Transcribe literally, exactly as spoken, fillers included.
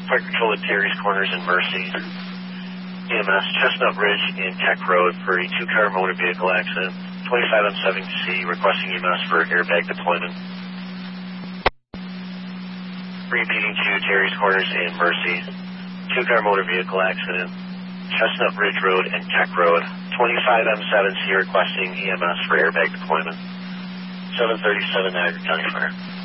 Fire Control at Terry's Corners and Mercy. E M S, Chestnut Ridge and Tech Road for a two-car motor vehicle accident. twenty-five on seven C, requesting E M S for airbag deployment. Repeating to Terry's Corners and Mercy. Two-car motor vehicle accident. Chestnut Ridge Road and Tech Road. twenty-five M seven C, requesting E M S for airbag deployment. seven thirty-seven Niagara County Fire.